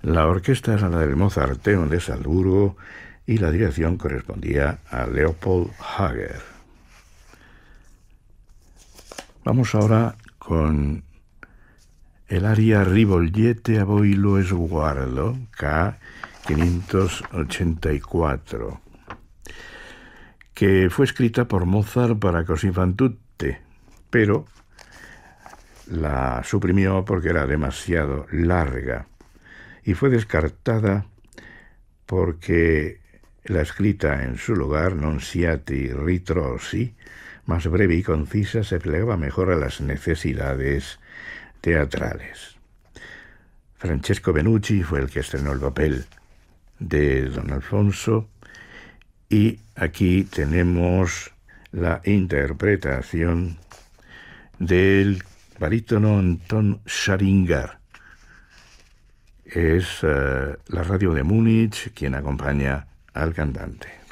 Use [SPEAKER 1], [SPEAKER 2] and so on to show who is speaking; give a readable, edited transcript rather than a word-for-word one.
[SPEAKER 1] La orquesta era la del Mozarteum de Salzburgo y la dirección correspondía a Leopold Hager. Vamos ahora con el aria Rivogliete a voi lo sguardo, K. 584, que fue escrita por Mozart para Così fan tutte, pero la suprimió porque era demasiado larga y fue descartada porque la escrita en su lugar, non siate ritrosi, más breve y concisa, se plegaba mejor a las necesidades teatrales. Francesco Benucci fue el que estrenó el papel de Don Alfonso y aquí tenemos la interpretación del barítono Anton Scharinger. Es la radio de Múnich quien acompaña al cantante.